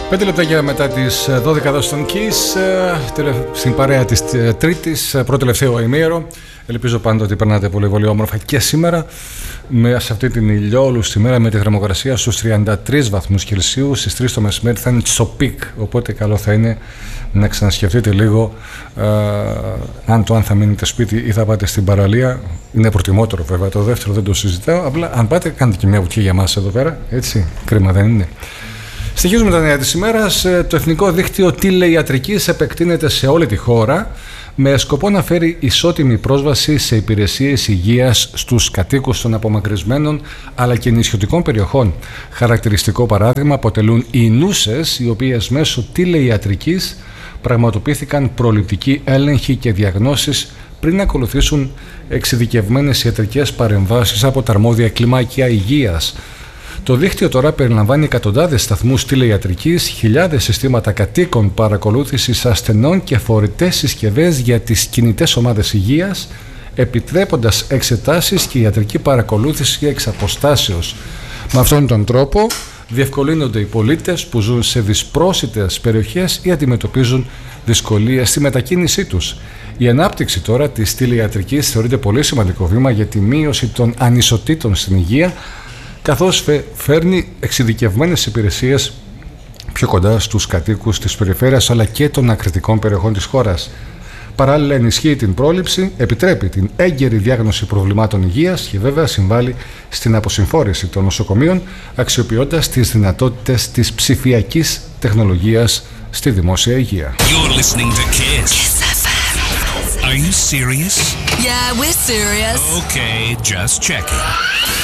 5 λεπτάκια μετά τις 12 εδώ στον Kiss, στην παρέα της Τρίτης, πρώτο τελευταίο ημίωρο. Ελπίζω πάντα ότι περνάτε πολύ πολύ όμορφα και σήμερα σε αυτή την ηλιόλουστη μέρα με τη θερμοκρασία στους 33 βαθμούς Κελσίου. Στις 3 το μεσημέρι θα είναι στο πικ, οπότε καλό θα είναι να ξανασκεφτείτε λίγο αν θα μείνετε σπίτι ή θα πάτε στην παραλία. Είναι προτιμότερο βέβαια, το δεύτερο δεν το συζητάω, απλά αν πάτε κάντε και μια βουτιά για μας εδώ πέρα, έτσι, κρίμα δεν είναι. Συνεχίζουμε τα νέα της ημέρας. Το Εθνικό Δίκτυο Τηλεϊατρικής επεκτείνεται σε όλη τη χώρα με σκοπό να φέρει ισότιμη πρόσβαση σε υπηρεσίες υγείας στους κατοίκους των απομακρυσμένων αλλά και νησιωτικών περιοχών. Χαρακτηριστικό παράδειγμα αποτελούν οι νούσες, οι οποίες μέσω τηλεϊατρικής πραγματοποιήθηκαν προληπτικοί έλεγχοι και διαγνώσεις πριν ακολουθήσουν εξειδικευμένες ιατρικές παρεμβάσεις από τα αρμόδια κλιμάκια υγείας. Το δίκτυο τώρα περιλαμβάνει εκατοντάδες σταθμούς τηλεϊατρικής, χιλιάδες συστήματα κατοίκων παρακολούθησης ασθενών και φορητές συσκευές για τις κινητές ομάδες υγείας, επιτρέποντας εξετάσεις και ιατρική παρακολούθηση εξ αποστάσεως. Με αυτόν τον τρόπο διευκολύνονται οι πολίτες που ζουν σε δυσπρόσιτες περιοχές ή αντιμετωπίζουν δυσκολίες στη μετακίνησή τους. Η ανάπτυξη τώρα της τηλεϊατρικής θεωρείται πολύ σημαντικό βήμα για τη μείωση των ανισοτήτων στην υγεία, καθώς φέρνει εξειδικευμένες υπηρεσίες πιο κοντά στους κατοίκους της περιφέρειας αλλά και των ακριτικών περιοχών της χώρας. Παράλληλα ενισχύει την πρόληψη, επιτρέπει την έγκαιρη διάγνωση προβλημάτων υγείας και βέβαια συμβάλλει στην αποσυμφόρηση των νοσοκομείων, αξιοποιώντας τις δυνατότητες της ψηφιακής τεχνολογίας στη δημόσια υγεία. You're listening to Kiss. Kiss FM. Are you serious? Yeah, we're serious. Okay, just checking.